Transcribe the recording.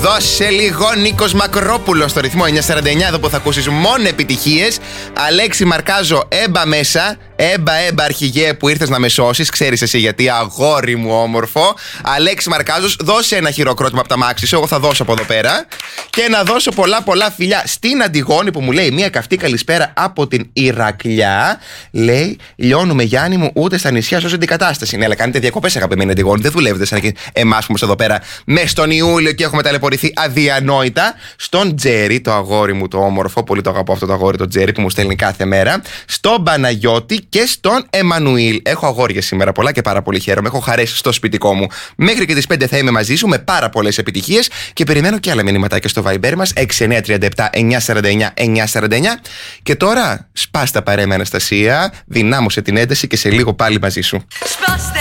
Δώσε λίγο Νίκος Μακρόπουλος στο ρυθμό 949, εδώ που θα ακούσεις μόνο επιτυχίες. Αλέξη Μαρκάζο, έμπα μέσα. Έμπα αρχηγέ που ήρθες να με σώσεις. Ξέρεις εσύ γιατί, αγόρι μου όμορφο. Αλέξη Μαρκάζος, δώσε ένα χειροκρότημα από τα μάξι σου. Εγώ θα δώσω από εδώ πέρα. Και να δώσω πολλά φιλιά στην Αντιγόνη που μου λέει μια καυτή καλησπέρα από την Ηρακλιά. Λέει, λιώνουμε Γιάννη μου ούτε στα νησιά ως αντικατάσταση. Ναι, αλλά κάνετε διακοπές αγαπημένη Αντιγόνη. Δεν δουλεύετε σαν εμάς που είμαστε εδώ πέρα μες στον Ιούλιο και έχουμε ταλαιπωρηθεί αδιανόητα. Στον Τζέρι, το αγόρι μου το όμορφο, πολύ το αγαπώ αυτό το αγόρι το Τζέρι που μου στέλνει κάθε μέρα. Στον Παναγιώτη και στον Εμμανουήλ. Έχω αγόρια σήμερα πολλά και πάρα πολύ χαίρομαι. Έχω χαρέσει στο σπιτικό μου. Μέχρι και τις 5 θα είμαι μαζί σου με πάρα πολλές επιτυχίες και περιμένω και άλλα μηνύματάκια στο Viber μας 6937 949 949. Και τώρα σπάστα παρέα με Αναστασία, δυνάμωσε την ένταση και σε λίγο πάλι μαζί σου.